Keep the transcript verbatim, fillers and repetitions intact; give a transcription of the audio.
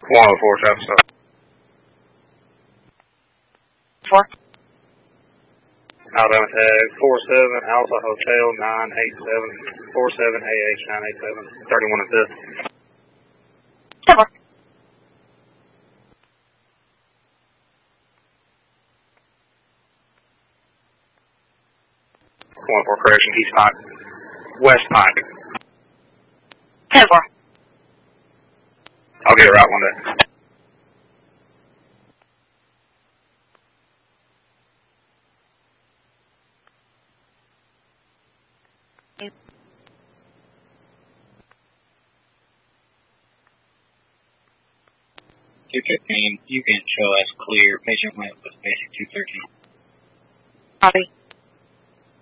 one oh four, traffic stop. Four. Alabama tag four seven Alpha Hotel nine eight seven four seven A H nine eight seven thirty-one and fifth. Four. one four correction, East Pike. West Pike. ten four. I'll get it right one day. two fifteen, you can show us clear. Patient went with basic two thirteen. Copy.